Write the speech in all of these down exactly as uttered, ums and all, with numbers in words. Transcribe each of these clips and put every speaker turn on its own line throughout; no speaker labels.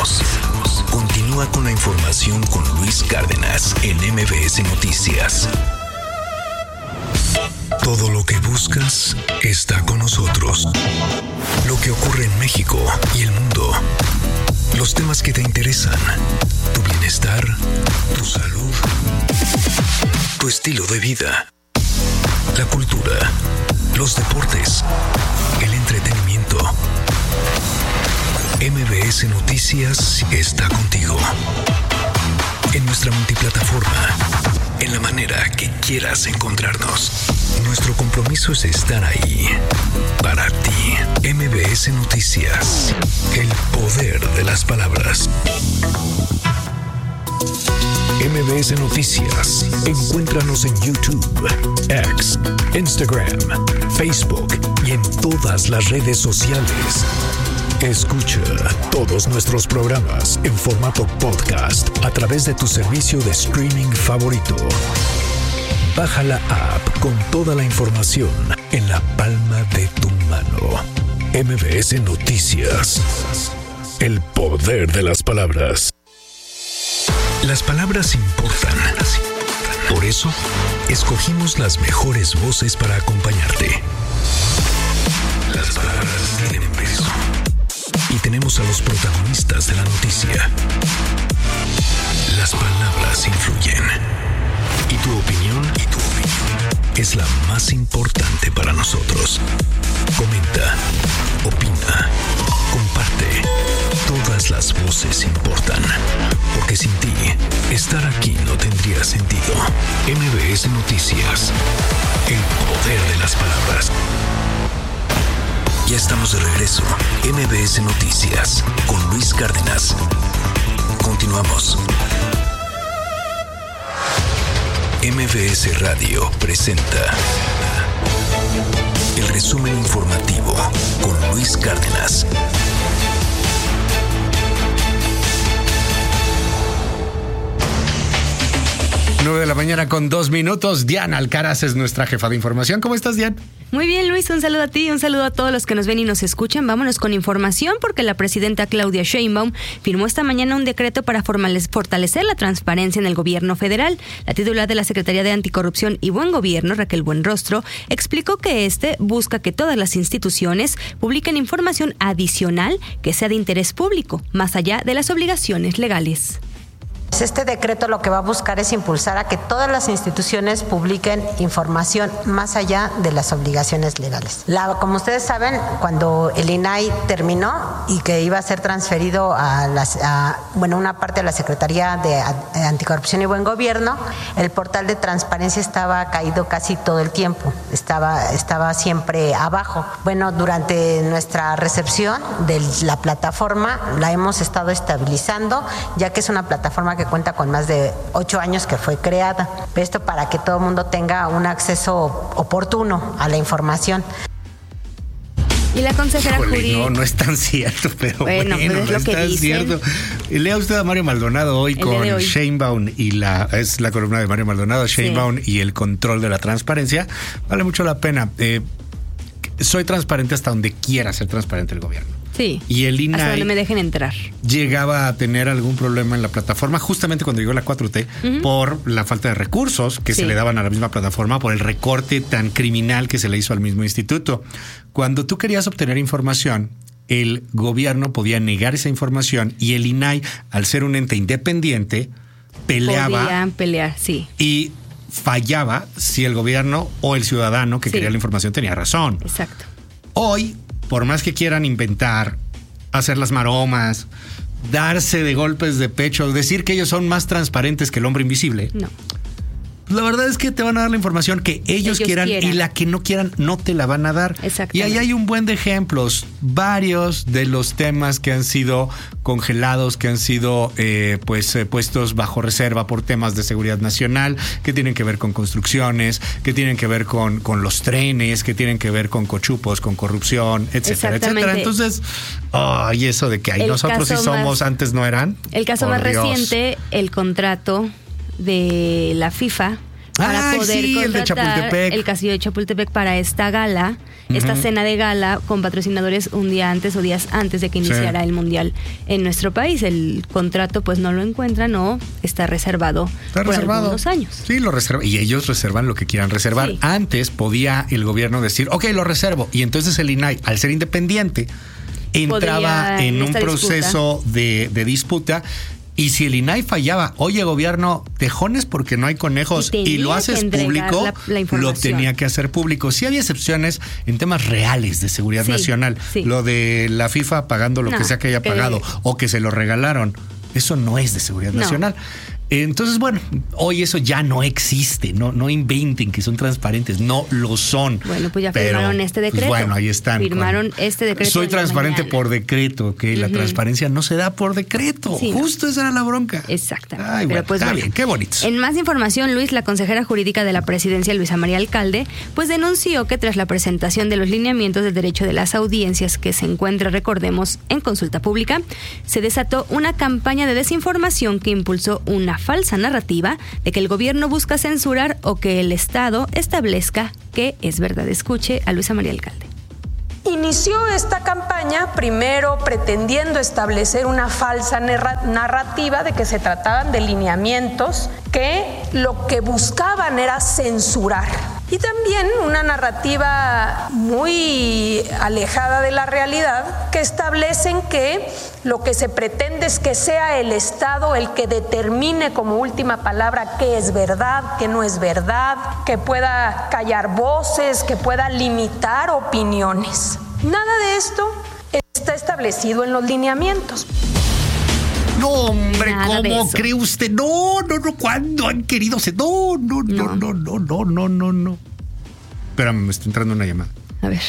Regresamos. Continúa con la información con Luis Cárdenas en M B S Noticias. Todo lo que buscas está con nosotros. Lo que ocurre en México y el mundo. Los temas que te interesan. Tu bienestar, tu salud, tu estilo de vida. La cultura, los deportes, el entretenimiento. M B S Noticias está contigo. En nuestra multiplataforma, en la manera que quieras encontrarnos. Nuestro compromiso es estar ahí para ti. M B S Noticias, el poder de las palabras. M B S Noticias. Encuéntranos en YouTube, X, Instagram, Facebook y en todas las redes sociales. Escucha todos nuestros programas en formato podcast a través de tu servicio de streaming favorito. Baja la app con toda la información en la palma de tu mano. M B S Noticias. El poder de las palabras. Las palabras importan. Por eso, escogimos las mejores voces para acompañarte. Las palabras tienen peso. Y tenemos a los protagonistas de la noticia. Las palabras influyen. Y tu opinión, y tu opinión es la más importante para nosotros. Comenta, opina, comparte. Todas las voces importan. Porque sin ti, estar aquí no tendría sentido. M B S Noticias. El poder de las palabras. Ya estamos de regreso. M B S Noticias con Luis Cárdenas. Continuamos. M B S Radio presenta el resumen informativo con Luis Cárdenas.
nueve de la mañana con dos minutos. Diana Alcaraz es nuestra jefa de información. ¿Cómo estás, Diana?
Muy bien, Luis, un saludo a ti y un saludo a todos los que nos ven y nos escuchan. Vámonos con información porque la presidenta Claudia Sheinbaum firmó esta mañana un decreto para fortalecer la transparencia en el gobierno federal. La titular de la Secretaría de Anticorrupción y Buen Gobierno, Raquel Buenrostro, explicó que este busca que todas las instituciones publiquen información adicional que sea de interés público, más allá de las obligaciones legales.
Este decreto lo que va a buscar es impulsar a que todas las instituciones publiquen información más allá de las obligaciones legales. La, como ustedes saben, cuando el I N A I terminó y que iba a ser transferido a, las, a bueno, una parte de la Secretaría de Anticorrupción y Buen Gobierno, el portal de transparencia estaba caído casi todo el tiempo, estaba, estaba siempre abajo. Bueno, durante nuestra recepción de la plataforma la hemos estado estabilizando, ya que es una plataforma que cuenta con más de ocho años que fue creada. Esto para que todo el mundo tenga un acceso oportuno a la información.
Y la consejera jurídica.
No, no es tan cierto, pero
bueno,
bueno,
pues es
no
lo que
es tan
dicen.
cierto. Lea usted a Mario Maldonado hoy
El
con
de hoy.
Sheinbaum y la es la columna de Mario Maldonado, Sheinbaum
Sí.
y el control de la transparencia. Vale mucho la pena. Eh, soy transparente hasta donde quiera ser transparente el gobierno.
Sí,
Y el I N A I
hasta donde me dejen entrar.
llegaba a tener algún problema en la plataforma justamente cuando llegó la cuatro T uh-huh. por la falta de recursos que
Sí.
se le daban a la misma plataforma, por el recorte tan criminal que se le hizo al mismo instituto. Cuando tú querías obtener información, el gobierno podía negar esa información y el I N A I, al ser un ente independiente, peleaba
Podían pelear, sí.
y fallaba si el gobierno o el ciudadano que
Sí.
quería la información tenía razón.
Exacto.
Hoy, por más que quieran inventar, hacer las maromas, darse de golpes de pecho, decir que ellos son más transparentes que el hombre invisible,
No.
la verdad es que te van a dar la información que ellos,
Ellos
quieran,
quieran.
y la que no quieran no te la van a dar.
Exactamente.
Y ahí hay un buen de ejemplos, varios de los temas que han sido congelados, que han sido eh, pues eh, puestos bajo reserva por temas de seguridad nacional, que tienen que ver con construcciones, que tienen que ver con, con los trenes, que tienen que ver con cochupos, con corrupción, etcétera, etcétera. Entonces, ay, eso de que ahí
El
nosotros sí
caso
somos,
más-
antes no eran.
El caso
Por
más
Dios.
reciente, el contrato de la FIFA para
Ay,
poder
sí, el de
contratar
Chapultepec.
el castillo de Chapultepec para esta gala. uh-huh. esta cena de gala con patrocinadores un día antes o días antes de que iniciara sí. el Mundial en nuestro país. El contrato pues no lo encuentran o está reservado
está
por
reservado.
algunos años.
Sí, lo reservan y ellos reservan lo que quieran reservar. Sí. Antes podía el gobierno decir, ok, lo reservo, y entonces el I N A I, al ser independiente, entraba Podría, en, en un proceso de, de disputa. Y si el I N A I fallaba, oye, gobierno, tejones porque no hay conejos, y, y lo haces público, la, la lo tenía que hacer público. Sí había excepciones en temas reales de seguridad sí, nacional. Sí. Lo de la FIFA pagando lo no, que sea que haya que pagado de... o que se lo regalaron, eso no es de seguridad no. nacional. Entonces, bueno, hoy eso ya no existe, no, no inventen que son transparentes, no lo son.
Bueno, pues ya firmaron pero, este decreto.
Pues bueno, ahí están.
Firmaron con, este decreto.
Soy transparente por decreto, que uh-huh. la transparencia no se da por decreto. Sí, Justo no. esa era la bronca.
Exactamente.
Ay,
pero
bueno,
pues,
está
bueno,
bien, qué bonito.
En más información, Luis, la consejera jurídica de la presidencia, Luisa María Alcalde, pues denunció que tras la presentación de los lineamientos del derecho de las audiencias que se encuentra, recordemos, en consulta pública, se desató una campaña de desinformación que impulsó una falsa narrativa de que el gobierno busca censurar o que el Estado establezca que es verdad. Escuche a Luisa María Alcalde.
Inició esta campaña primero pretendiendo establecer una falsa narrativa de que se trataban de lineamientos que lo que buscaban era censurar. Y también una narrativa muy alejada de la realidad que establecen que lo que se pretende es que sea el Estado el que determine como última palabra qué es verdad, qué no es verdad, que pueda callar voces, que pueda limitar opiniones. Nada de esto está establecido en los lineamientos.
No, hombre, Nada ¿cómo cree usted? No, no, no, ¿cuándo han querido ser? No, no, no, no, no, no, no, no, no. Espérame, me está entrando una llamada.
A ver.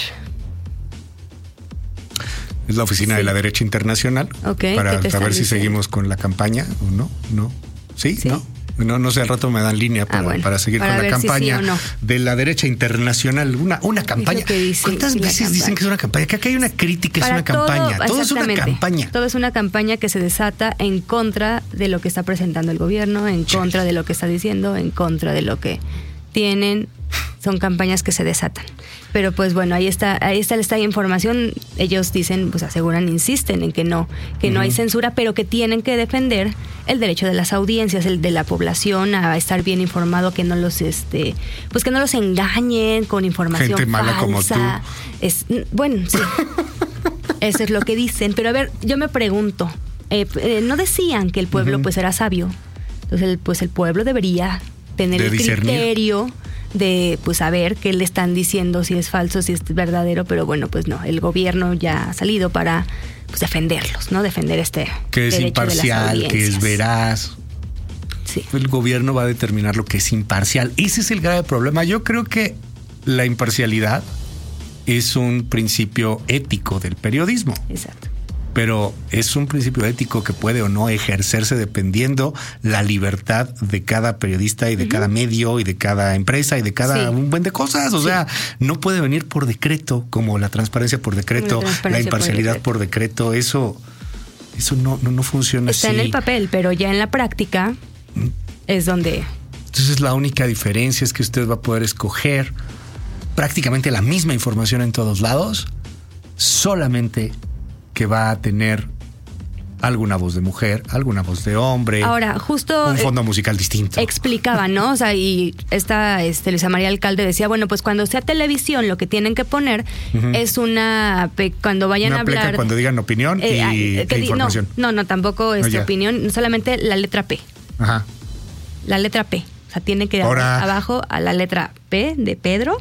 Es la oficina sí. de la derecha internacional.
Ok.
Para saber si seguimos con la campaña o no. No. ¿Sí? ¿Sí? ¿No? No, no sé, al rato me dan línea para, ah, bueno, para seguir para con la campaña si sí no. de la derecha internacional. Una, una campaña.
Dice,
¿Cuántas veces dicen que es una campaña? Que acá hay una crítica, para es una todo, campaña. Todo es una campaña.
Todo es una campaña que se desata en contra de lo que está presentando el gobierno, en contra sí. de lo que está diciendo, en contra de lo que tienen. Son campañas que se desatan. Pero pues bueno, ahí está, ahí está esta información. Ellos dicen, pues aseguran, insisten en que no, que uh-huh. no hay censura, pero que tienen que defender el derecho de las audiencias, el de la población a estar bien informado, que no los este, pues que no los engañen con información
Gente mala
falsa.
Como tú.
Es, bueno, sí. Eso es lo que dicen. Pero a ver, yo me pregunto, eh, eh, ¿no decían que el pueblo uh-huh. pues era sabio? Entonces, el, pues el pueblo debería tener de el discernir. criterio de pues saber qué le están diciendo, si es falso, si es verdadero, pero bueno, pues no, el gobierno ya ha salido para pues defenderlos, ¿no? Defender este
que es imparcial, que es veraz.
Sí.
El gobierno va a determinar lo que es imparcial. Ese es el grave problema. Yo creo que la imparcialidad es un principio ético del periodismo.
Exacto.
Pero es un principio ético que puede o no ejercerse dependiendo la libertad de cada periodista y de uh-huh. cada medio y de cada empresa y de cada sí. un buen de cosas. O sí. sea, no puede venir por decreto, como la transparencia por decreto, la, transparencia la imparcialidad por decreto. por decreto. Eso, eso no, no, no funciona
Está
así.
Está en el papel, pero ya en la práctica ¿Mm? es donde...
Entonces la única diferencia es que usted va a poder escoger prácticamente la misma información en todos lados, solamente que va a tener alguna voz de mujer, alguna voz de hombre.
Ahora, justo...
un fondo musical distinto.
Explicaba, ¿no? O sea, y esta este, Luisa María Alcalde decía, bueno, pues cuando sea televisión lo que tienen que poner uh-huh. es una... Cuando vayan
una
a hablar...
cuando digan opinión y, eh,
que,
e información.
No, no, no tampoco es
no,
opinión, solamente la letra P.
Ajá.
La letra P. O sea, tiene que
Ahora,
abajo a la letra P de Pedro...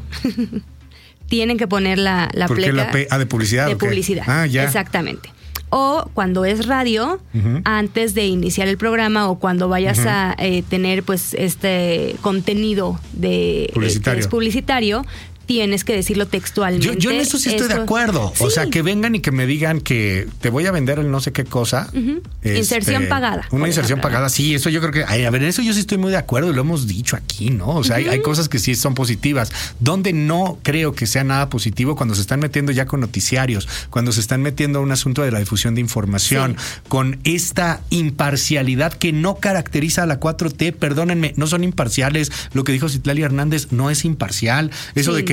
tienen que poner la, la
¿Por
pleca
qué la P? Ah, de publicidad.
De
¿o qué?
publicidad.
Ah, ya.
Exactamente. O cuando es radio, uh-huh. antes de iniciar el programa o cuando vayas uh-huh. a eh, tener pues este contenido de
publicitario.
Eh, que es publicitario, tienes que decirlo textualmente.
Yo, yo en eso sí estoy eso, de acuerdo. Sí. O sea, que vengan y que me digan que te voy a vender el no sé qué cosa.
Uh-huh. Este, inserción pagada.
Una inserción
ejemplo.
pagada, sí, eso yo creo que... Ay, a ver, en eso yo sí estoy muy de acuerdo y lo hemos dicho aquí, ¿no? O sea, uh-huh. hay, hay cosas que sí son positivas. Donde no creo que sea nada positivo cuando se están metiendo ya con noticiarios, cuando se están metiendo a un asunto de la difusión de información, sí. con esta imparcialidad que no caracteriza a la cuatro T. Perdónenme, no son imparciales. Lo que dijo Citlali Hernández no es imparcial. Eso sí, de que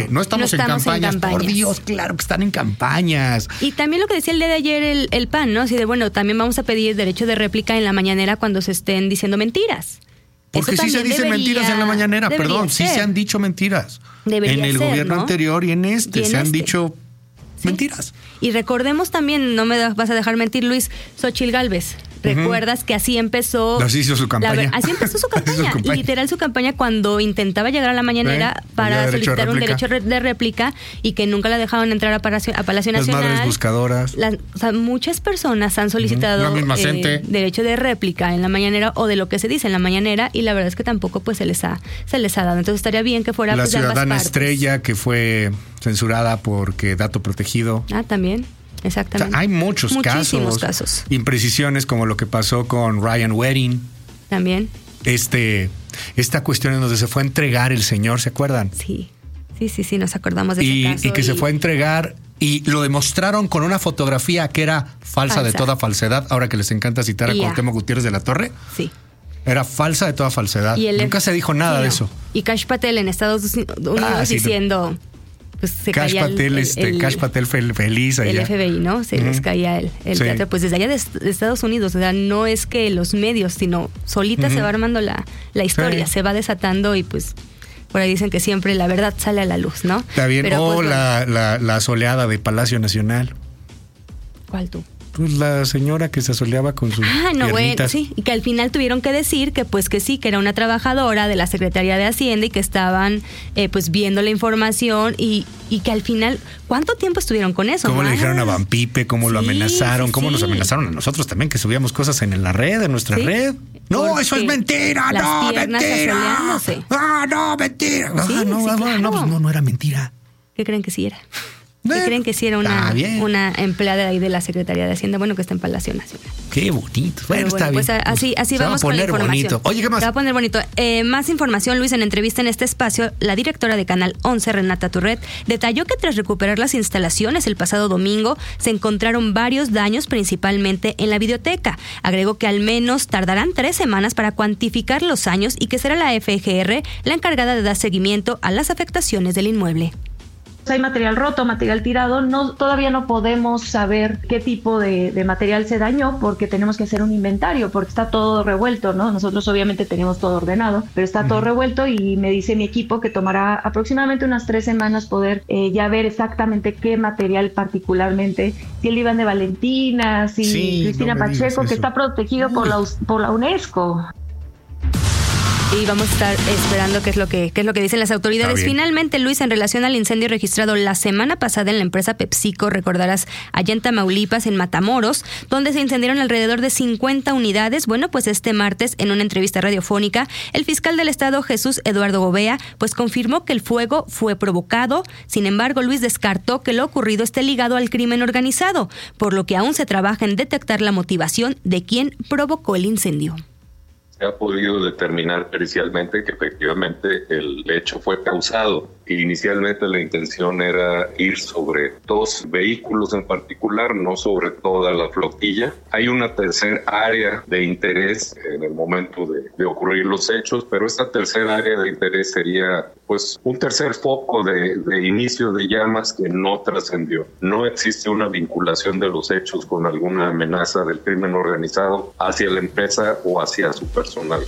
no estamos,
no estamos
en, campañas.
en campañas.
Por Dios, claro que están en campañas.
Y también lo que decía el día de ayer el, el P A N, ¿no? Así de, bueno, también vamos a pedir derecho de réplica en la mañanera cuando se estén diciendo mentiras.
Porque
Eso
sí se dicen
debería,
mentiras en la mañanera, perdón,
ser.
sí se han dicho mentiras.
Debería
en el
ser,
gobierno
¿no?
anterior y en este
Y en
se han
este.
dicho
Sí.
mentiras.
Y recordemos también, no me vas a dejar mentir, Luis, Xóchitl Gálvez. ¿Recuerdas uh-huh. que así empezó?
Así hizo su campaña.
La, así empezó su campaña.
su campaña.
Literal su campaña cuando intentaba llegar a la mañanera
¿Eh?
para solicitar
de
un derecho de réplica y que nunca la dejaron entrar a Palacio, a Palacio
Las
Nacional.
Las madres buscadoras.
Las, o sea, muchas personas han solicitado
uh-huh. la misma
eh,
gente.
derecho de réplica en la mañanera o de lo que se dice en la mañanera y la verdad es que tampoco pues se les ha se les ha dado. Entonces estaría bien que fuera
la
pues, de ambas
ciudadana
partes.
estrella que fue censurada porque dato protegido.
Ah, también. Exactamente.
O sea, hay muchos
Muchísimos
casos,
casos.
Imprecisiones como lo que pasó con Ryan Wedding.
También.
Este, esta cuestión en donde se fue a entregar el señor, ¿se acuerdan?
Sí, sí, sí, sí, nos acordamos de
y,
ese caso.
Y que y... se fue a entregar y lo demostraron con una fotografía que era falsa, falsa. de toda falsedad. Ahora que les encanta citar a yeah. Cuauhtémoc Gutiérrez de la Torre.
Sí.
Era falsa de toda falsedad. Y el Nunca F... se dijo nada sí, de eso.
Y Kash Patel en Estados Unidos ah, sí, diciendo... No. Pues se
Cash
caía
Patel,
el,
este,
el,
Cash Patel feliz allá.
El F B I, ¿no? Se uh-huh. les caía el, el sí. teatro. Pues desde allá de, de Estados Unidos, o sea, no es que los medios, sino solita uh-huh. se va armando la, la historia, sí. se va desatando y pues por ahí dicen que siempre la verdad sale a la luz, ¿no?
Está bien. Pero, o pues, la, bueno. la, la soleada de Palacio Nacional.
¿Cuál tú?
Pues la señora que se asoleaba con sus
Ah, no,
piernitas.
bueno, sí, y que al final tuvieron que decir que pues que sí, que era una trabajadora de la Secretaría de Hacienda y que estaban eh, pues viendo la información y, y que al final, ¿cuánto tiempo estuvieron con eso?
¿Cómo
más?
le dijeron a Vampipe? ¿Cómo sí, lo amenazaron?
Sí,
¿Cómo
sí.
nos amenazaron a nosotros también que subíamos cosas en la red, en nuestra
¿Sí?
red? No,
Porque
eso es mentira,
las
no,
piernas
mentira.
asoleándose.
Ah, no, mentira.
Sí,
ah, no,
sí,
no,
claro.
no, pues no, no era mentira.
¿Qué creen que sí era?
¿Qué
eh, creen que sí era una, una empleada ahí de la Secretaría de Hacienda? Bueno, que está en Palacio Nacional.
Qué bonito. Bueno,
bueno
está
pues
bien.
así, así
Se
vamos
va a poner
con la información.
Bonito. Oye, ¿qué más?
Se va a poner bonito. Eh, más información, Luis, en entrevista en este espacio, la directora de Canal once, Renata Turret, detalló que tras recuperar las instalaciones el pasado domingo, se encontraron varios daños, principalmente en la videoteca. Agregó que al menos tardarán tres semanas para cuantificar los años y que será la F G R la encargada de dar seguimiento a las afectaciones del inmueble.
Hay material roto, material tirado, no, todavía no podemos saber qué tipo de, de material se dañó porque tenemos que hacer un inventario, porque está todo revuelto, ¿no? Nosotros obviamente tenemos todo ordenado, pero está uh-huh. todo revuelto y me dice mi equipo que tomará aproximadamente unas tres semanas poder eh, ya ver exactamente qué material particularmente, si el Iván de Valentina, si sí, Cristina no Pacheco, que está protegido por la, por la UNESCO.
Y vamos a estar esperando qué es lo que qué es lo que dicen las autoridades. Finalmente, Luis, en relación al incendio registrado la semana pasada en la empresa PepsiCo, recordarás, allá en Tamaulipas, en Matamoros, donde se incendiaron alrededor de cincuenta unidades. Bueno, pues este martes, en una entrevista radiofónica, el fiscal del estado, Jesús Eduardo Gobea, pues confirmó que el fuego fue provocado. Sin embargo, Luis descartó que lo ocurrido esté ligado al crimen organizado, por lo que aún se trabaja en detectar la motivación de quien provocó el incendio.
Se ha podido determinar pericialmente que efectivamente el hecho fue causado. Inicialmente la intención era ir sobre dos vehículos en particular, no sobre toda la flotilla. Hay una tercera área de interés en el momento de, de ocurrir los hechos, pero esta tercera área de interés sería pues un tercer foco de, de inicio de llamas que no trascendió. No existe una vinculación de los hechos con alguna amenaza del crimen organizado hacia la empresa o hacia su personal.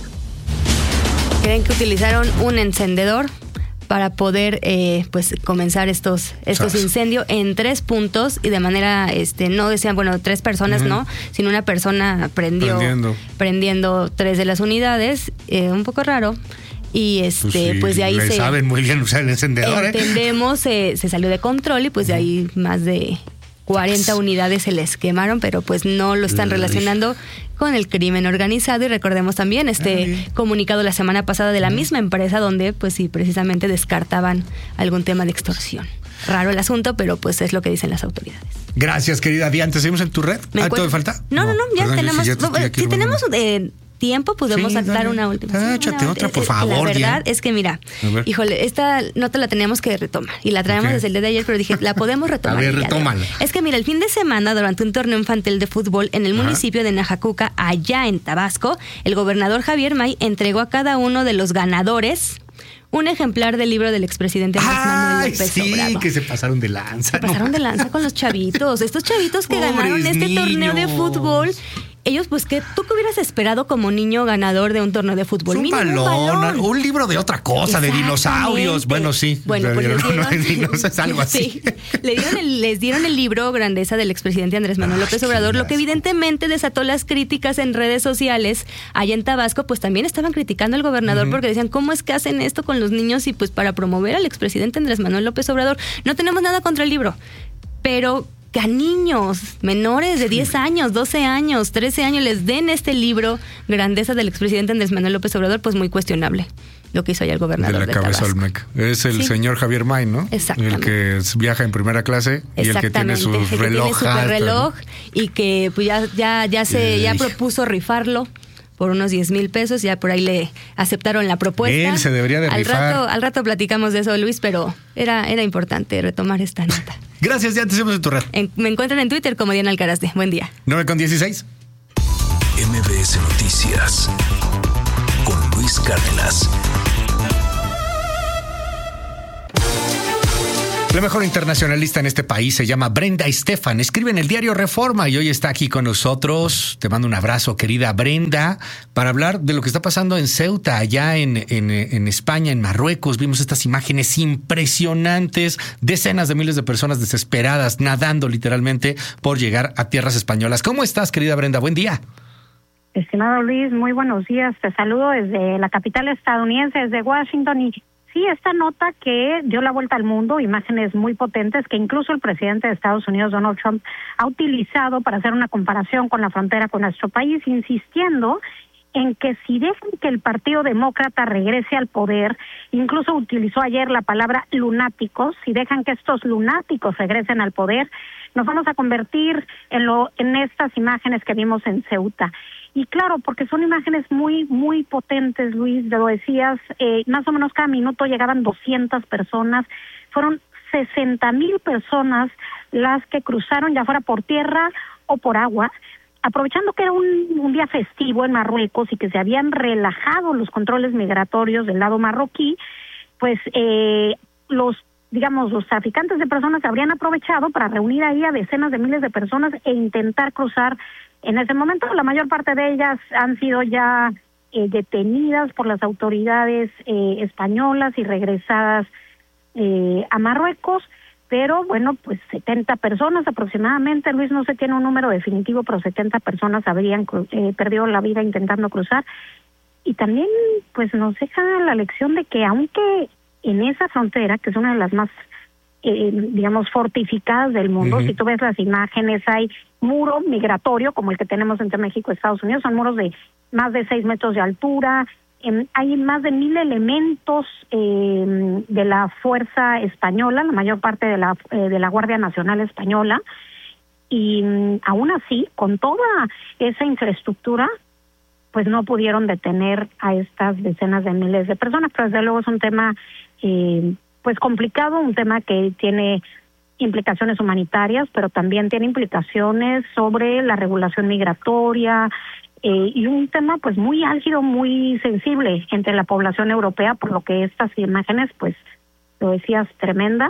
¿Creen que utilizaron un encendedor para poder eh, pues comenzar estos estos incendios en tres puntos y de manera este no decían bueno tres personas uh-huh. no sino una persona prendió prendiendo, prendiendo tres de las unidades, eh, un poco raro. Y este pues, sí,
pues
de ahí se
saben muy bien usar el encendedor,
entendemos
¿eh?
eh, se salió de control y pues de ahí más de cuarenta unidades se les quemaron, pero pues no lo están relacionando con el crimen organizado. Y recordemos también este Ay. comunicado la semana pasada de la misma empresa donde pues sí, precisamente descartaban algún tema de extorsión. Raro el asunto, pero pues es lo que dicen las autoridades.
Gracias, querida Diana. ¿Seguimos en tu red? ¿Ah, ¿todo falta?
No, no, no, ya perdón, tenemos... Ya no, si tenemos... Eh, tiempo, podemos sí, dar una última.
Ah, échate otra, por favor.
La verdad
ya.
es que, mira, híjole, esta nota la teníamos que retomar. Y la traemos okay. desde el día de ayer, pero dije, la podemos retomar.
A ver, retómala.
Es que, mira, el fin de semana, durante un torneo infantil de fútbol en el Ajá. municipio de Najacuca, allá en Tabasco, el gobernador Javier May entregó a cada uno de los ganadores un ejemplar del libro del expresidente Andrés Manuel López
sí,
Obrador.
que se pasaron de lanza.
Se pasaron
no.
de lanza con los chavitos. Estos chavitos que
Pobres
ganaron este
niños.
torneo de fútbol. Ellos, pues, ¿qué, ¿tú qué hubieras esperado como niño ganador de un torneo de fútbol?
Un
Mínimo,
balón,
un balón,
un libro de otra cosa, de dinosaurios. Bueno, sí.
Bueno, pues les dieron,
no, de dinosaurios, algo así.
Sí, le dieron el, les dieron el libro Grandeza del expresidente Andrés Manuel
Ay,
López Obrador, lo que
asco.
evidentemente desató las críticas en redes sociales. Allá en Tabasco, pues también estaban criticando al gobernador, uh-huh, porque decían, ¿cómo es que hacen esto con los niños? Y pues para promover al expresidente Andrés Manuel López Obrador. No tenemos nada contra el libro, pero que a niños menores de diez años, doce años, trece años les den este libro, Grandeza del expresidente Andrés Manuel López Obrador, pues muy cuestionable lo que hizo allá el gobernador de,
de la cabeza
Tabasco.
Olmec. Es el sí. señor Javier May, ¿no?
Exactamente.
El que viaja en primera clase y el que tiene su
el que
reloj.
Tiene super reloj, ¿no? Y que pues ya, ya, ya se ya propuso rifarlo por unos diez mil pesos, ya por ahí le aceptaron la propuesta.
Él se debería de
al
rifar.
Rato, al rato platicamos de eso, Luis, pero era, era importante retomar esta nota.
Gracias, ya te hacemos en tu red.
En, me encuentran en Twitter como Diana Alcarazde. Buen día.
nueve con dieciséis.
M B S Noticias con Luis Cárdenas.
La mejor internacionalista en este país se llama Brenda Estefan. Escribe en el diario Reforma y hoy está aquí con nosotros. Te mando un abrazo, querida Brenda, para hablar de lo que está pasando en Ceuta, allá en, en, en España, en Marruecos. Vimos estas imágenes impresionantes, decenas de miles de personas desesperadas, nadando literalmente por llegar a tierras españolas. ¿Cómo estás, querida Brenda? Buen día.
Estimado Luis, muy buenos días. Te saludo desde la capital estadounidense, desde Washington. Y sí, esta nota que dio la vuelta al mundo, imágenes muy potentes que incluso el presidente de Estados Unidos, Donald Trump, ha utilizado para hacer una comparación con la frontera con nuestro país, insistiendo en que si dejan que el Partido Demócrata regrese al poder, incluso utilizó ayer la palabra lunáticos, si dejan que estos lunáticos regresen al poder, nos vamos a convertir en, lo, en estas imágenes que vimos en Ceuta. Y claro, porque son imágenes muy, muy potentes, Luis, lo decías, eh, más o menos cada minuto llegaban doscientas personas, fueron sesenta mil personas las que cruzaron ya fuera por tierra o por agua, aprovechando que era un, un día festivo en Marruecos y que se habían relajado los controles migratorios del lado marroquí, pues eh, los digamos, los traficantes de personas habrían aprovechado para reunir ahí a decenas de miles de personas e intentar cruzar. En ese momento, la mayor parte de ellas han sido ya eh, detenidas por las autoridades eh, españolas y regresadas eh, a Marruecos, pero bueno, pues setenta personas aproximadamente, Luis, no se tiene un número definitivo, pero setenta personas habrían eh, perdido la vida intentando cruzar. Y también, pues nos deja la lección de que aunque en esa frontera, que es una de las más, eh, digamos, fortificadas del mundo, uh-huh, si tú ves las imágenes, hay muro migratorio, como el que tenemos entre México y Estados Unidos, son muros de más de seis metros de altura, eh, hay más de mil elementos eh, de la Fuerza Española, la mayor parte de la, eh, de la Guardia Nacional Española, y um, aún así, con toda esa infraestructura, pues no pudieron detener a estas decenas de miles de personas, pero desde luego es un tema eh, pues complicado, un tema que tiene implicaciones humanitarias, pero también tiene implicaciones sobre la regulación migratoria eh, y un tema pues muy álgido, muy sensible entre la población europea, por lo que estas imágenes, pues lo decías, tremendas,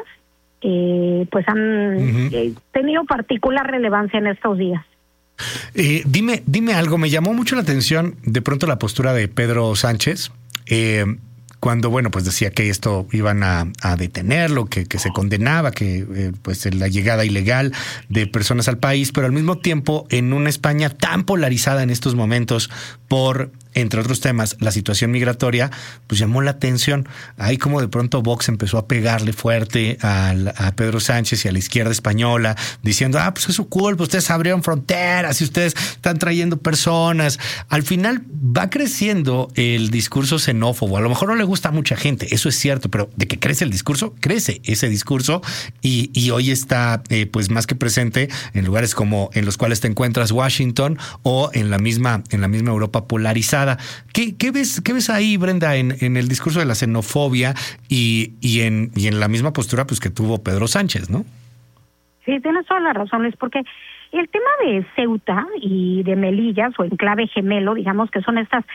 eh, pues han uh-huh. eh, tenido particular relevancia en estos días.
Eh, dime, dime algo, me llamó mucho la atención de pronto la postura de Pedro Sánchez, eh, cuando, bueno, pues decía que esto iban a, a detenerlo, que, que se condenaba, que eh, pues la llegada ilegal de personas al país, pero al mismo tiempo en una España tan polarizada en estos momentos por, entre otros temas, la situación migratoria, pues llamó la atención. Ahí como de pronto Vox empezó a pegarle fuerte a, a Pedro Sánchez y a la izquierda española, diciendo, ah, pues es su culpa, ustedes abrieron fronteras y ustedes están trayendo personas. Al final va creciendo el discurso xenófobo. A lo mejor no le gusta a mucha gente, eso es cierto, pero de que crece el discurso, crece ese discurso y, y hoy está eh, pues más que presente en lugares como en los cuales te encuentras Washington o en la misma, en la misma Europa polarizada. ¿Qué, qué ves, qué ves ahí, Brenda, en, en el discurso de la xenofobia y, y en, y en la misma postura pues que tuvo Pedro Sánchez, ¿no?
Sí, tienes toda la razón, Luis, porque el tema de Ceuta y de Melilla, o enclave gemelo, digamos que son estas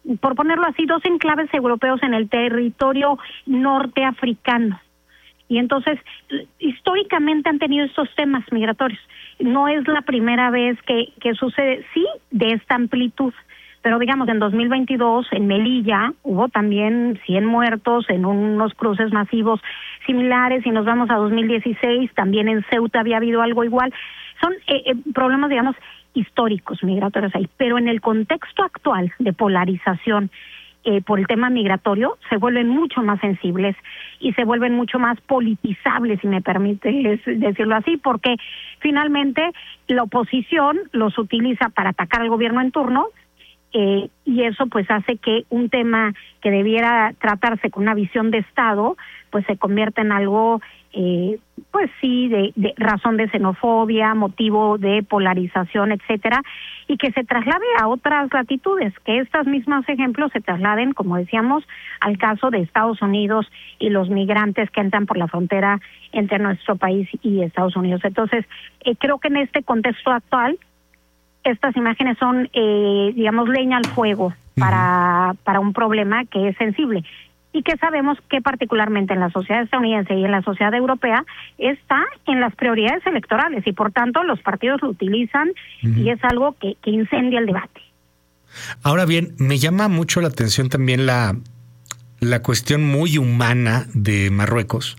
por ponerlo así, dos enclaves europeos en el territorio norteafricano. Y entonces, históricamente han tenido estos temas migratorios. No es la primera vez que, que sucede, sí, de esta amplitud. Pero digamos, en dos mil veintidós, en Melilla, hubo también cien muertos en unos cruces masivos similares. Y nos vamos a dos mil dieciséis, también en Ceuta había habido algo igual. Son eh, eh, problemas, digamos, históricos migratorios ahí, pero en el contexto actual de polarización eh, por el tema migratorio se vuelven mucho más sensibles y se vuelven mucho más politizables, si me permite decirlo así, porque finalmente la oposición los utiliza para atacar al gobierno en turno, eh, y eso pues hace que un tema que debiera tratarse con una visión de Estado pues se convierta en algo Eh, pues sí, de, de razón de xenofobia, motivo de polarización, etcétera, y que se traslade a otras latitudes, que estos mismos ejemplos se trasladen, como decíamos, al caso de Estados Unidos y los migrantes que entran por la frontera entre nuestro país y Estados Unidos. Entonces, eh, creo que en este contexto actual, estas imágenes son, eh, digamos, leña al fuego para, para un problema que es sensible. Y que sabemos que particularmente en la sociedad estadounidense y en la sociedad europea está en las prioridades electorales y por tanto los partidos lo utilizan uh-huh. y es algo que, que incendia el debate.
Ahora bien, me llama mucho la atención también la, la cuestión muy humana de Marruecos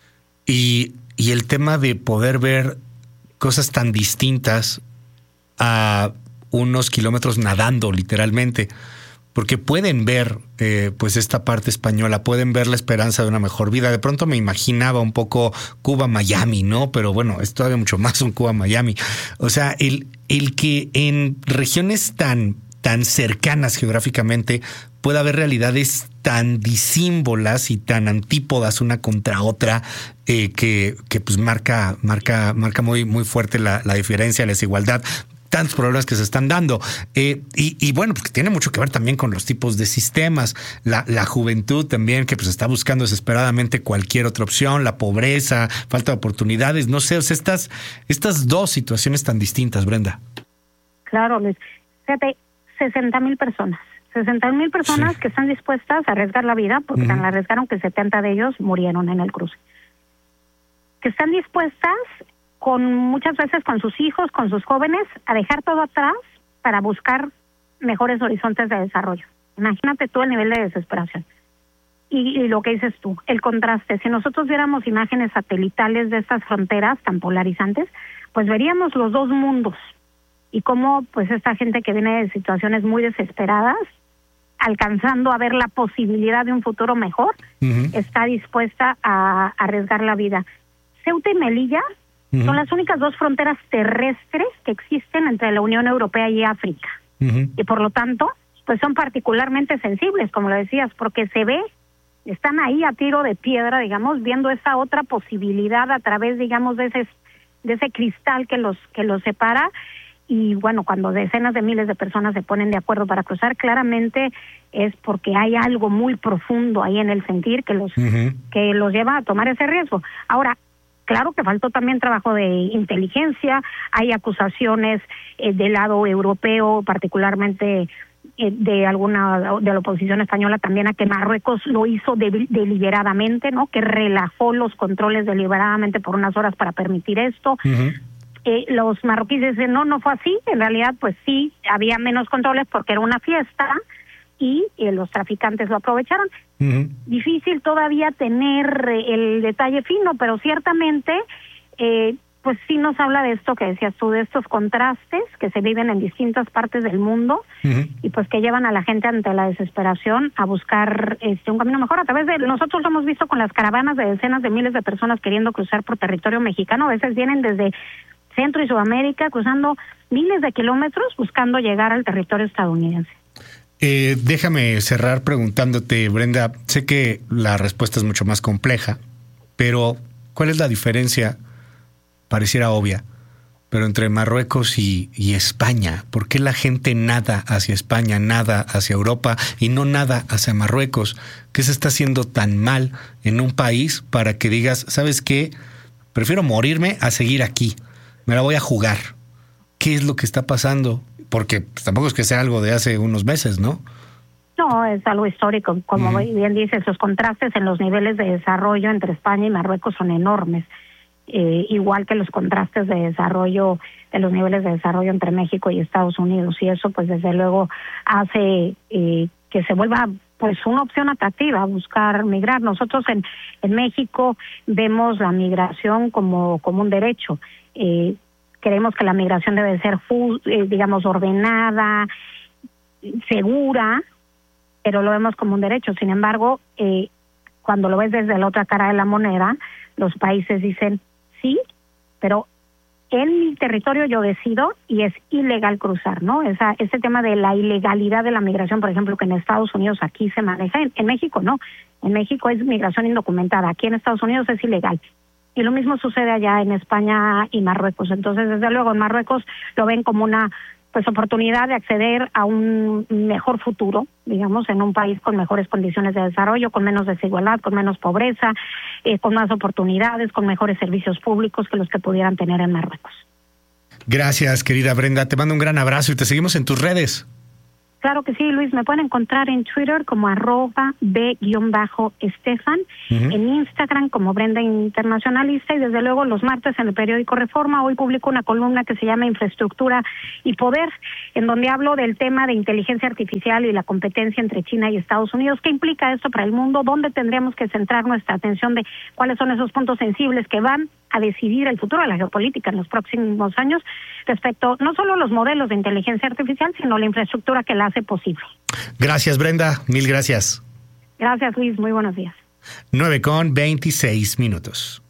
y, y el tema de poder ver cosas tan distintas a unos kilómetros nadando literalmente. Porque pueden ver eh, pues esta parte española, pueden ver la esperanza de una mejor vida. De pronto me imaginaba un poco Cuba-Miami, ¿no? Pero bueno, es todavía mucho más un Cuba-Miami. O sea, el, el que en regiones tan, tan cercanas geográficamente pueda haber realidades tan disímbolas y tan antípodas una contra otra, eh, que, que pues marca, marca, marca muy, muy fuerte la, la diferencia, la desigualdad. Tantos problemas que se están dando. Eh, y, y bueno, porque tiene mucho que ver también con los tipos de sistemas, la, la juventud también que pues está buscando desesperadamente cualquier otra opción, la pobreza, falta de oportunidades, no sé, o sea, estas, estas dos situaciones tan distintas, Brenda.
Claro, Luis. Fíjate, sesenta mil personas, sesenta mil personas sí. que están dispuestas a arriesgar la vida, porque uh-huh. tan la arriesgaron que setenta de ellos murieron en el cruce. Que están dispuestas con muchas veces con sus hijos, con sus jóvenes, a dejar todo atrás para buscar mejores horizontes de desarrollo. Imagínate tú el nivel de desesperación. Y, y lo que dices tú, el contraste. Si nosotros viéramos imágenes satelitales de estas fronteras tan polarizantes, pues veríamos los dos mundos y cómo pues esta gente que viene de situaciones muy desesperadas, alcanzando a ver la posibilidad de un futuro mejor, uh-huh. está dispuesta a, a arriesgar la vida. Ceuta y Melilla Uh-huh. son las únicas dos fronteras terrestres que existen entre la Unión Europea y África. Uh-huh. Y por lo tanto, pues son particularmente sensibles, como lo decías, porque se ve, están ahí a tiro de piedra, digamos, viendo esa otra posibilidad a través, digamos, de ese de ese cristal que los que los separa. Y bueno, cuando decenas de miles de personas se ponen de acuerdo para cruzar, claramente es porque hay algo muy profundo ahí en el sentir que los uh-huh. que los lleva a tomar ese riesgo. Ahora, claro que faltó también trabajo de inteligencia, hay acusaciones eh, del lado europeo, particularmente eh, de alguna de la oposición española también, a que Marruecos lo hizo de, deliberadamente, ¿no? Que relajó los controles deliberadamente por unas horas para permitir esto. Uh-huh. Eh, los marroquíes dicen, no, no fue así, en realidad pues sí, había menos controles porque era una fiesta y eh, los traficantes lo aprovecharon. Uh-huh. Difícil todavía tener eh, el detalle fino, pero ciertamente eh, pues sí nos habla de esto que decías tú, de estos contrastes que se viven en distintas partes del mundo uh-huh. y pues que llevan a la gente ante la desesperación a buscar este un camino mejor. A través de, nosotros lo hemos visto con las caravanas de decenas de miles de personas queriendo cruzar por territorio mexicano, a veces vienen desde Centro y Sudamérica cruzando miles de kilómetros buscando llegar al territorio estadounidense.
Eh, déjame cerrar preguntándote, Brenda, sé que la respuesta es mucho más compleja, pero ¿cuál es la diferencia? Pareciera obvia, pero entre Marruecos y, y España. ¿Por qué la gente nada hacia España, nada hacia Europa y no nada hacia Marruecos? ¿Qué se está haciendo tan mal en un país para que digas, ¿sabes qué? Prefiero morirme a seguir aquí. Me la voy a jugar. ¿Qué es lo que está pasando? Porque pues, tampoco es que sea algo de hace unos meses, ¿no?
No, es algo histórico. Como
Uh-huh.
bien dices, los contrastes en los niveles de desarrollo entre España y Marruecos son enormes. Eh, igual que los contrastes de desarrollo, de los niveles de desarrollo entre México y Estados Unidos. Y eso, pues, desde luego, hace eh, que se vuelva, pues, una opción atractiva buscar migrar. Nosotros en, en México vemos la migración como, como un derecho. Eh, creemos que la migración debe ser, eh, digamos, ordenada, segura, pero lo vemos como un derecho. Sin embargo, eh, cuando lo ves desde la otra cara de la moneda, los países dicen, sí, pero en mi territorio yo decido y es ilegal cruzar, ¿no? Esa, ese tema de la ilegalidad de la migración, por ejemplo, que en Estados Unidos aquí se maneja, en, en México no, en México es migración indocumentada, aquí en Estados Unidos es ilegal. Y lo mismo sucede allá en España y Marruecos. Entonces, desde luego, en Marruecos lo ven como una pues oportunidad de acceder a un mejor futuro, digamos, en un país con mejores condiciones de desarrollo, con menos desigualdad, con menos pobreza, eh, con más oportunidades, con mejores servicios públicos que los que pudieran tener en Marruecos.
Gracias, querida Brenda. Te mando un gran abrazo y te seguimos en tus redes.
Claro que sí, Luis. Me pueden encontrar en Twitter como arroba B-Estefan, uh-huh. en Instagram como Brenda Internacionalista y desde luego los martes en el periódico Reforma. Hoy publico una columna que se llama Infraestructura y Poder, en donde hablo del tema de inteligencia artificial y la competencia entre China y Estados Unidos. ¿Qué implica esto para el mundo? ¿Dónde tendríamos que centrar nuestra atención de cuáles son esos puntos sensibles que van a decidir el futuro de la geopolítica en los próximos años respecto no solo a los modelos de inteligencia artificial, sino la infraestructura que la hace posible?
Gracias, Brenda. Mil gracias.
Gracias, Luis. Muy buenos días.
nueve con veintiséis minutos.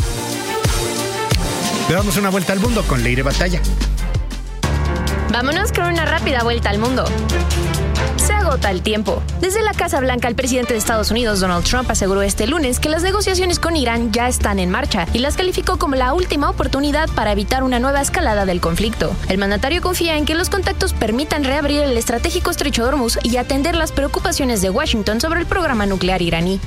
Le damos una vuelta al mundo con Leire Batalla.
Vámonos con una rápida vuelta al mundo. Se agota el tiempo. Desde la Casa Blanca, el presidente de Estados Unidos, Donald Trump, aseguró este lunes que las negociaciones con Irán ya están en marcha y las calificó como la última oportunidad para evitar una nueva escalada del conflicto. El mandatario confía en que los contactos permitan reabrir el estratégico estrecho de Hormuz y atender las preocupaciones de Washington sobre el programa nuclear iraní.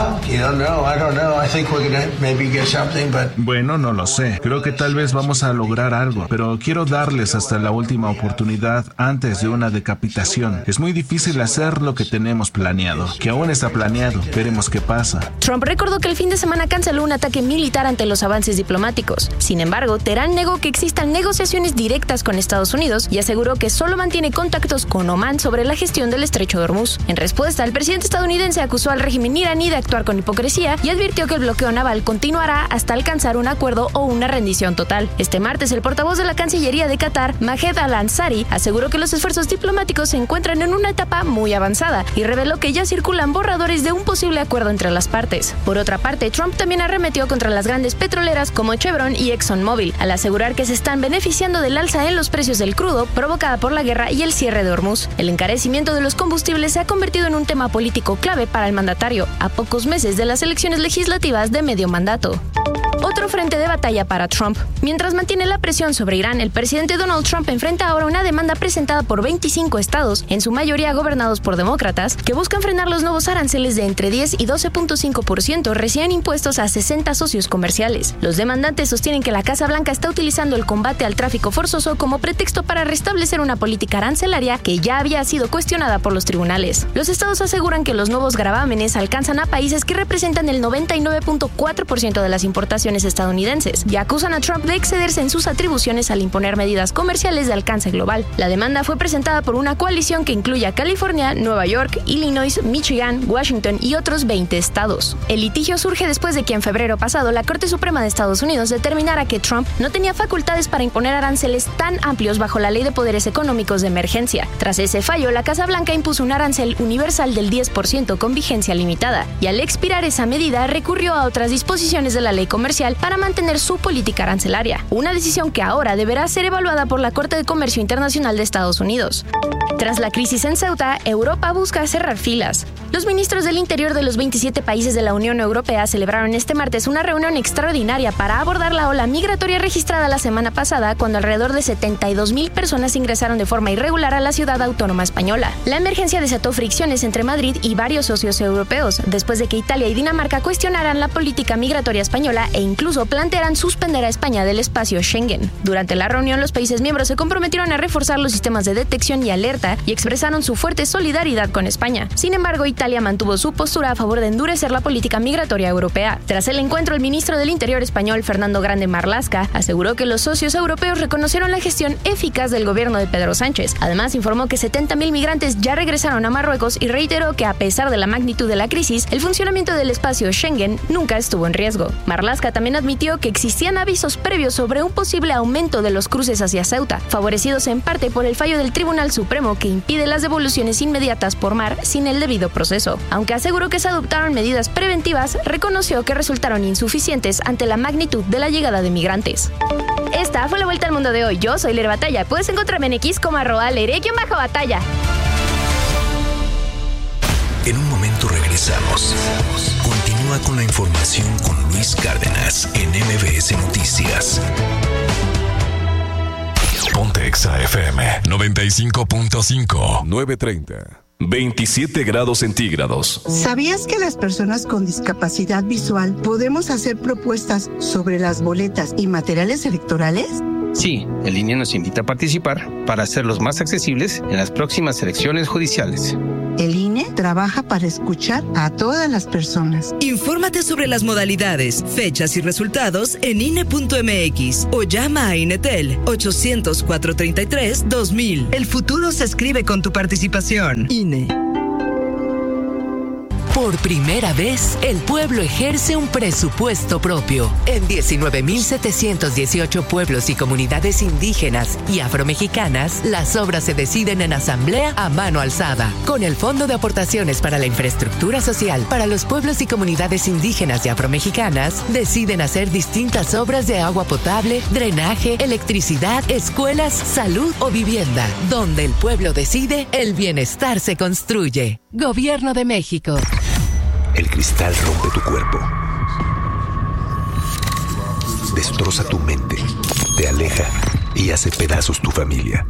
Bueno, no lo sé. Creo que tal vez vamos a lograr algo, pero quiero darles hasta la última oportunidad antes de una decapitación. Es muy difícil hacer lo que tenemos planeado, que aún está planeado. Veremos qué pasa.
Trump recordó que el fin de semana canceló un ataque militar ante los avances diplomáticos. Sin embargo, Teherán negó que existan negociaciones directas con Estados Unidos y aseguró que solo mantiene contactos con Omán sobre la gestión del estrecho de Hormuz. En respuesta, el presidente estadounidense acusó al régimen iraní de actuar con hipocresía y advirtió que el bloqueo naval continuará hasta alcanzar un acuerdo o una rendición total. Este martes, el portavoz de la Cancillería de Qatar, Majed Al-Ansari, aseguró que los esfuerzos diplomáticos se encuentran en una etapa muy avanzada y reveló que ya circulan borradores de un posible acuerdo entre las partes. Por otra parte, Trump también arremetió contra las grandes petroleras como Chevron y ExxonMobil, al asegurar que se están beneficiando del alza en los precios del crudo provocada por la guerra y el cierre de Hormuz. El encarecimiento de los combustibles se ha convertido en un tema político clave para el mandatario, a pocos meses de las elecciones legislativas de medio mandato. Otro frente de batalla para Trump. Mientras mantiene la presión sobre Irán, el presidente Donald Trump enfrenta ahora una demanda presentada por veinticinco estados, en su mayoría gobernados por demócratas, que buscan frenar los nuevos aranceles de entre diez y doce punto cinco por ciento recién impuestos a sesenta socios comerciales. Los demandantes sostienen que la Casa Blanca está utilizando el combate al tráfico forzoso como pretexto para restablecer una política arancelaria que ya había sido cuestionada por los tribunales. Los estados aseguran que los nuevos gravámenes alcanzan a países que representan el noventa y nueve punto cuatro por ciento de las importaciones estadounidenses y acusan a Trump de excederse en sus atribuciones al imponer medidas comerciales de alcance global. La demanda fue presentada por una coalición que incluye a California, Nueva York, Illinois, Michigan, Washington y otros veinte estados. El litigio surge después de que en febrero pasado la Corte Suprema de Estados Unidos determinara que Trump no tenía facultades para imponer aranceles tan amplios bajo la Ley de Poderes Económicos de Emergencia. Tras ese fallo, la Casa Blanca impuso un arancel universal del diez por ciento con vigencia limitada y al expirar esa medida recurrió a otras disposiciones de la ley comercial para mantener su política arancelaria, una decisión que ahora deberá ser evaluada por la Corte de Comercio Internacional de Estados Unidos. Tras la crisis en Ceuta, Europa busca cerrar filas. Los ministros del Interior de los veintisiete países de la Unión Europea celebraron este martes una reunión extraordinaria para abordar la ola migratoria registrada la semana pasada, cuando alrededor de setenta y dos mil personas ingresaron de forma irregular a la ciudad autónoma española. La emergencia desató fricciones entre Madrid y varios socios europeos, después de que Italia y Dinamarca cuestionaran la política migratoria española e incluso incluso plantearán suspender a España del espacio Schengen. Durante la reunión, los países miembros se comprometieron a reforzar los sistemas de detección y alerta y expresaron su fuerte solidaridad con España. Sin embargo, Italia mantuvo su postura a favor de endurecer la política migratoria europea. Tras el encuentro, el ministro del Interior español, Fernando Grande Marlaska, aseguró que los socios europeos reconocieron la gestión eficaz del gobierno de Pedro Sánchez. Además, informó que setenta mil migrantes ya regresaron a Marruecos y reiteró que a pesar de la magnitud de la crisis, el funcionamiento del espacio Schengen nunca estuvo en riesgo. Marlaska también admitió que existían avisos previos sobre un posible aumento de los cruces hacia Ceuta, favorecidos en parte por el fallo del Tribunal Supremo que impide las devoluciones inmediatas por mar sin el debido proceso. Aunque aseguró que se adoptaron medidas preventivas, reconoció que resultaron insuficientes ante la magnitud de la llegada de migrantes. Esta fue la Vuelta al Mundo de hoy. Yo soy Leire Batalla. Puedes encontrarme en X como arroba leire-batalla.
En un momento regresamos. Continúa con la información con Luis Cárdenas en M B S Noticias.
Ponte Exa F M noventa y cinco punto cinco.
nueve treinta. veintisiete grados centígrados.
¿Sabías que las personas con discapacidad visual podemos hacer propuestas sobre las boletas y materiales electorales?
Sí, el I N E nos invita a participar para hacerlos más accesibles en las próximas elecciones judiciales.
El I N E trabaja para escuchar a todas las personas.
Infórmate sobre las modalidades, fechas y resultados en I N E punto M X o llama a INETEL ochocientos, cuatrocientos treinta y tres, dos mil. El futuro se escribe con tu participación. I N E.
Por primera vez, el pueblo ejerce un presupuesto propio. En diecinueve mil setecientos dieciocho pueblos y comunidades indígenas y afromexicanas, las obras se deciden en asamblea a mano alzada. Con el Fondo de Aportaciones para la Infraestructura Social para los pueblos y comunidades indígenas y afromexicanas, deciden hacer distintas obras de agua potable, drenaje, electricidad, escuelas, salud o vivienda. Donde el pueblo decide, el bienestar se construye. Gobierno de México.
El cristal rompe tu cuerpo, destroza tu mente, te aleja y hace pedazos tu familia.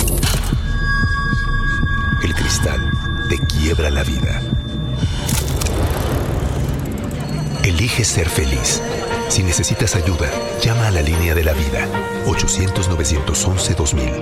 El cristal te quiebra la vida. Elige ser feliz. Si necesitas ayuda, llama a la línea de la vida, ochocientos, novecientos once, dos mil.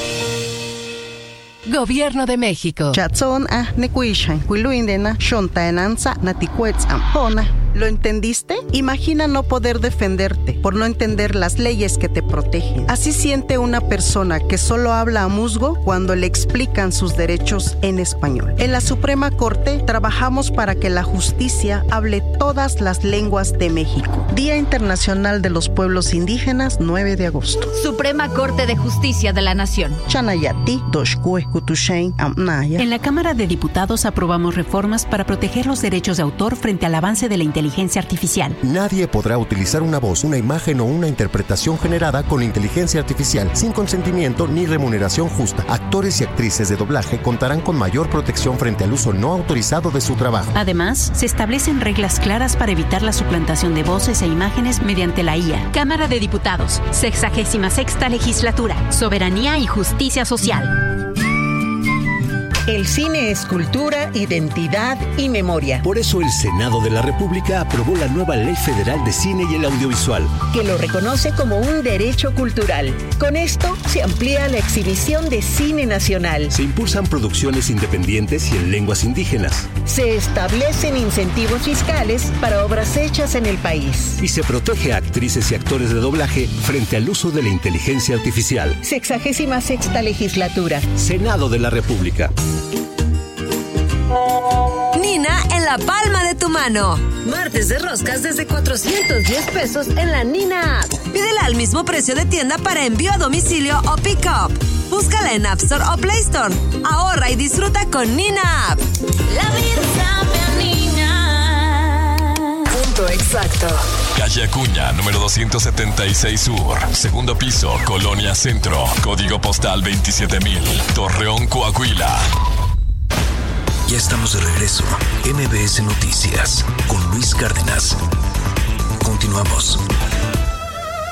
Gobierno de México.
Chatson a nekuishan, kuiluindena, shontaenanza, naticuetz ampona. ¿Lo entendiste? Imagina no poder defenderte por no entender las leyes que te protegen. Así siente una persona que solo habla a musgo cuando le explican sus derechos en español. En la Suprema Corte trabajamos para que la justicia hable todas las lenguas de México. Día Internacional de los Pueblos Indígenas, nueve de agosto.
Suprema Corte de Justicia de la Nación.
Chanayati, Doshkue, Kutushain, Amnaya.
En la Cámara de Diputados aprobamos reformas para proteger los derechos de autor frente al avance de la inteligencia inteligencia artificial.
Nadie podrá utilizar una voz, una imagen o una interpretación generada con inteligencia artificial sin consentimiento ni remuneración justa. Actores y actrices de doblaje contarán con mayor protección frente al uso no autorizado de su trabajo.
Además, se establecen reglas claras para evitar la suplantación de voces e imágenes mediante la I A.
Cámara de Diputados, sexagésima sexta legislatura, soberanía y justicia social.
El cine es cultura, identidad y memoria.
Por eso el Senado de la República aprobó la nueva Ley Federal de Cine y el Audiovisual,
que lo reconoce como un derecho cultural. Con esto se amplía la exhibición de cine nacional.
Se impulsan producciones independientes y en lenguas indígenas.
Se establecen incentivos fiscales para obras hechas en el país.
Y se protege a actrices y actores de doblaje frente al uso de la inteligencia artificial.
Sexagésima sexta legislatura.
Senado de la República.
Nina en la palma de tu mano. Martes de roscas desde cuatrocientos diez pesos en la Nina App. Pídela al mismo precio de tienda para envío a domicilio o pick-up. Búscala en App Store o Play Store. Ahorra y disfruta con Nina App. La vida sabe a Nina. Punto exacto.
Calle Acuña, número doscientos setenta y seis Sur. Segundo piso, Colonia Centro. Código postal veintisiete mil. Torreón, Coahuila.
Ya estamos de regreso. M B S Noticias con Luis Cárdenas. Continuamos.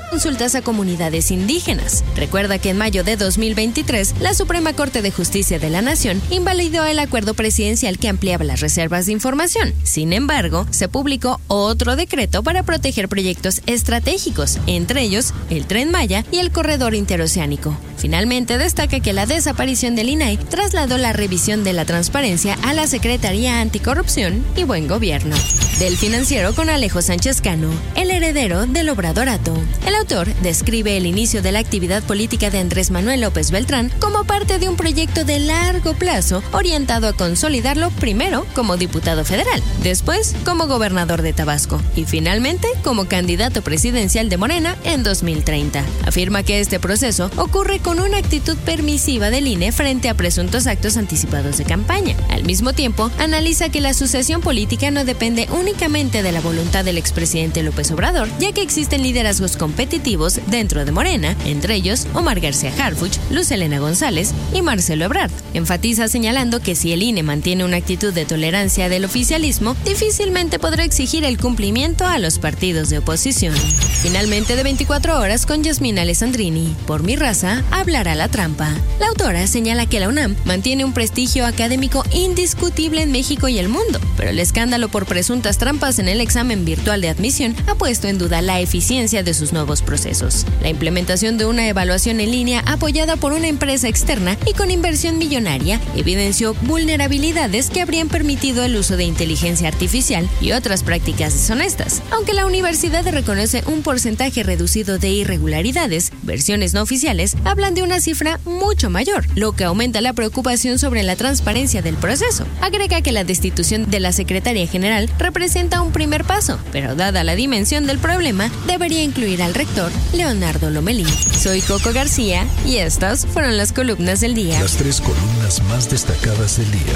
consultas a comunidades indígenas. Recuerda que en mayo de dos mil veintitrés, la Suprema Corte de Justicia de la Nación invalidó el acuerdo presidencial que ampliaba las reservas de información. Sin embargo, se publicó otro decreto para proteger proyectos estratégicos, entre ellos el Tren Maya y el Corredor Interoceánico. Finalmente, destaca que la desaparición del I N A I trasladó la revisión de la transparencia a la Secretaría Anticorrupción y Buen Gobierno. Del Financiero con Alejo Sánchez Cano, el heredero del Obradorato. El autor describe el inicio de la actividad política de Andrés Manuel López Beltrán como parte de un proyecto de largo plazo orientado a consolidarlo primero como diputado federal, después como gobernador de Tabasco y finalmente como candidato presidencial de Morena en dos mil treinta. Afirma que este proceso ocurre con una actitud permisiva del I N E frente a presuntos actos anticipados de campaña. Al mismo tiempo, analiza que la sucesión política no depende únicamente de la voluntad del expresidente López Obrador, ya que existen liderazgos competitivos dentro de Morena, entre ellos Omar García Harfuch, Luz Helena González y Marcelo Ebrard. Enfatiza señalando que si el I N E mantiene una actitud de tolerancia del oficialismo, difícilmente podrá exigir el cumplimiento a los partidos de oposición. Finalmente, de veinticuatro horas con Yasmina Alessandrini. Por mi raza, hablará la trampa. La autora señala que la UNAM mantiene un prestigio académico indiscutible en México y el mundo, pero el escándalo por presuntas trampas en el examen virtual de admisión ha puesto en duda la eficiencia de sus nuevos procesos. La implementación de una evaluación en línea apoyada por una empresa externa y con inversión millonaria evidenció vulnerabilidades que habrían permitido el uso de inteligencia artificial y otras prácticas deshonestas. Aunque la universidad reconoce un porcentaje reducido de irregularidades, versiones no oficiales hablan de una cifra mucho mayor, lo que aumenta la preocupación sobre la transparencia del proceso. Agrega que la destitución de la secretaria general representa un primer paso, pero dada la dimensión del problema, debería incluir al rector Leonardo Lomelí. Soy Coco García y estas fueron las columnas del día.
Las tres columnas más destacadas del día.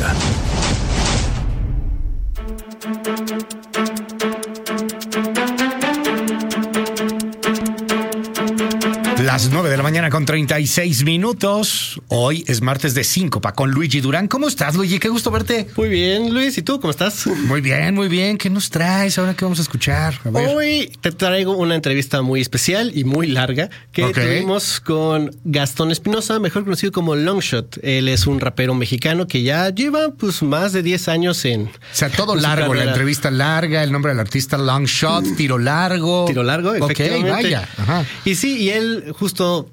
Las nueve de la mañana con treinta y seis minutos. Hoy es martes de Síncopa con Luigi Durán. ¿Cómo estás, Luigi? Qué gusto verte.
Muy bien, Luis. ¿Y tú cómo estás?
Muy bien, muy bien. ¿Qué nos traes ahora que vamos a escuchar? A ver.
Hoy te traigo una entrevista muy especial y muy larga que okay. tuvimos con Gastón Espinosa, mejor conocido como Longshot. Él es un rapero mexicano que ya lleva pues más de diez años en...
O sea, todo largo, la entrevista larga, el nombre del artista Longshot, tiro largo.
Tiro largo, efectivamente.
Ok, vaya. Ajá.
Y sí, y él justo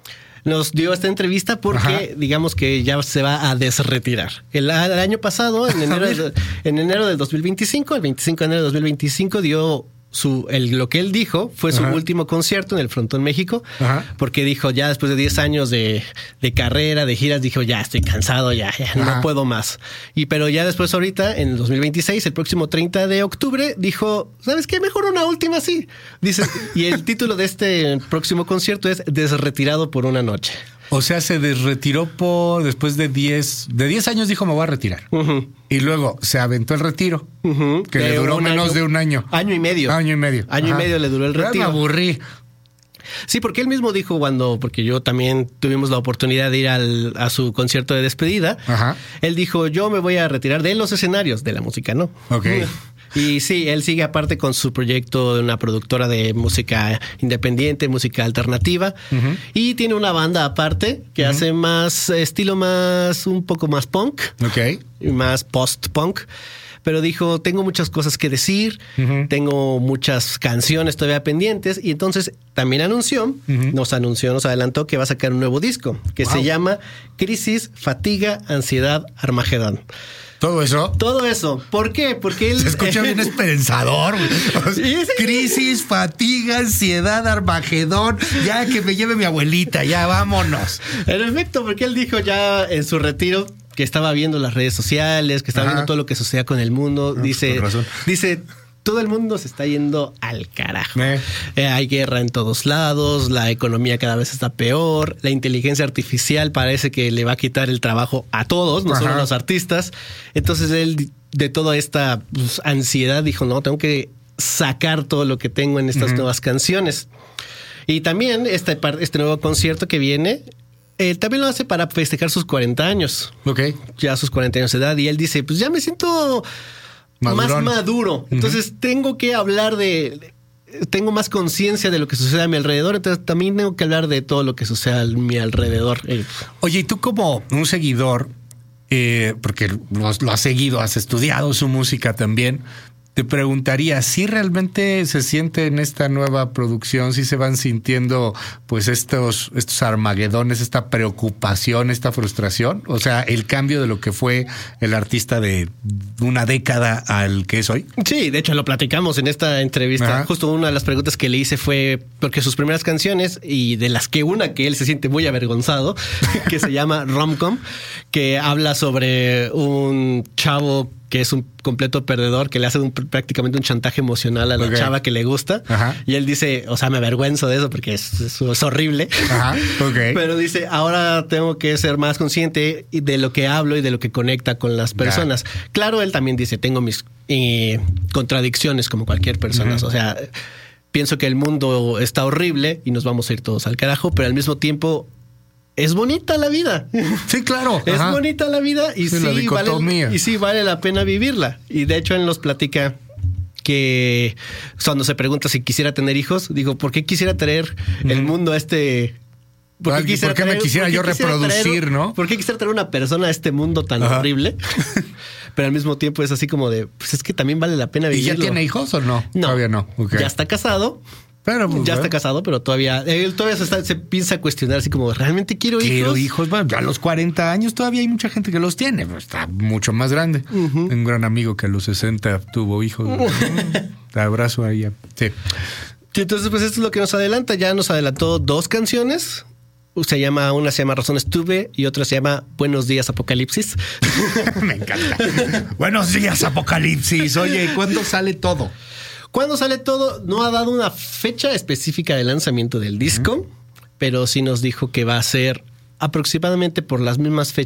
nos dio esta entrevista porque Ajá. digamos que ya se va a desretirar. El, el año pasado, en enero, de, en enero del dos mil veinticinco, el veinticinco de enero del dos mil veinticinco, dio su el, lo que él dijo fue su Ajá. último concierto en el Frontón México, Ajá. porque dijo ya después de diez años de, de carrera, de giras, dijo ya estoy cansado, ya, ya no puedo más. Y pero ya después ahorita, en el dos mil veintiséis, el próximo treinta de octubre, dijo, ¿sabes qué? Mejor una última sí. Dice, y el título de este próximo concierto es Desretirado por una noche.
O sea, se desretiró por después de diez, de diez años dijo me voy a retirar. Uh-huh. Y luego se aventó el retiro, uh-huh. que de le duró menos año, de un año.
Año y medio.
Año y medio.
Año Ajá. y medio le duró el retiro.
Pero me aburrí.
Sí, porque él mismo dijo cuando, porque yo también tuvimos la oportunidad de ir al, a su concierto de despedida. Ajá. Él dijo, yo me voy a retirar de los escenarios, de la música, ¿no?
Ok.
Y sí, él sigue aparte con su proyecto de una productora de música independiente, música alternativa. Uh-huh. Y tiene una banda aparte que uh-huh. hace más estilo más, un poco más punk.
Ok.
Y más post-punk. Pero dijo, tengo muchas cosas que decir, uh-huh. tengo muchas canciones todavía pendientes. Y entonces también anunció, uh-huh. nos anunció, nos adelantó que va a sacar un nuevo disco que wow. se llama Crisis, Fatiga, Ansiedad, Armagedón.
¿Todo eso?
Todo eso. ¿Por qué? Porque él...
Se escucha bien esperanzador. Crisis, fatiga, ansiedad, Armagedón. Ya que me lleve mi abuelita, ya vámonos.
En efecto, porque él dijo ya en su retiro que estaba viendo las redes sociales, que estaba Ajá. viendo todo lo que sucedía con el mundo. No, dice, dice... Todo el mundo se está yendo al carajo. Eh. Eh, hay guerra en todos lados, la economía cada vez está peor, la inteligencia artificial parece que le va a quitar el trabajo a todos, no Ajá. solo a los artistas. Entonces él, de toda esta pues, ansiedad, dijo, no, tengo que sacar todo lo que tengo en estas uh-huh. nuevas canciones. Y también este, este nuevo concierto que viene... Él también lo hace para festejar sus cuarenta años.
Ok.
Ya sus cuarenta años de edad. Y él dice, pues ya me siento... Madurón. Más maduro. Entonces uh-huh. tengo que hablar de, tengo más conciencia de lo que sucede a mi alrededor, entonces también tengo que hablar de todo lo que sucede a mi alrededor.
Oye, y tú como un seguidor, eh, porque lo, lo has seguido, has estudiado su música también, te preguntaría si realmente se siente en esta nueva producción, si se van sintiendo pues estos, estos armagedones, esta preocupación, esta frustración, o sea, el cambio de lo que fue el artista de una década al que es hoy.
Sí, de hecho lo platicamos en esta entrevista. Ajá. Justo una de las preguntas que le hice fue porque sus primeras canciones, y de las que una que él se siente muy avergonzado, que se llama Romcom, que habla sobre un chavo que es un completo perdedor, que le hace un, prácticamente un chantaje emocional a la okay. chava que le gusta. Ajá. Y él dice, o sea, me avergüenzo de eso porque es, es, es horrible. Ajá. Okay. Pero dice, ahora tengo que ser más consciente de lo que hablo y de lo que conecta con las personas. Yeah. Claro, él también dice, tengo mis eh, contradicciones como cualquier persona. Uh-huh. O sea, pienso que el mundo está horrible y nos vamos a ir todos al carajo, pero al mismo tiempo es bonita la vida.
Sí, claro.
Es Ajá. bonita la vida y sí, sí vale, y sí vale la pena vivirla. Y de hecho él nos platica que cuando se pregunta si quisiera tener hijos, digo, ¿por qué quisiera traer mm. el mundo a este...
¿Por qué, quisiera ¿Por qué traer, me quisiera ¿por qué yo quisiera reproducir,
traer,
no?
¿Por qué quisiera traer una persona a este mundo tan Ajá. horrible? Pero al mismo tiempo es así como de, pues es que también vale la pena vivirlo.
¿Y ya tiene hijos o no?
No.
Todavía no. Okay.
Ya está casado.
Pero, pues,
ya
bueno.
está casado, pero todavía él todavía se, está, se piensa a cuestionar así como, ¿realmente quiero hijos?
Quiero hijos, bueno, a los cuarenta años todavía hay mucha gente que los tiene, pero está mucho más grande. Uh-huh. Un gran amigo que a los sesenta tuvo hijos. Te abrazo ahí. Sí.
Entonces, pues esto es lo que nos adelanta. Ya nos adelantó dos canciones. Se llama, una se llama Razones Tuve y otra se llama Buenos Días Apocalipsis.
Me encanta. Buenos Días Apocalipsis. Oye, ¿cuándo sale todo?
¿Cuándo sale todo? No ha dado una fecha específica de lanzamiento del disco, uh-huh. pero sí nos dijo que va a ser aproximadamente por las mismas fechas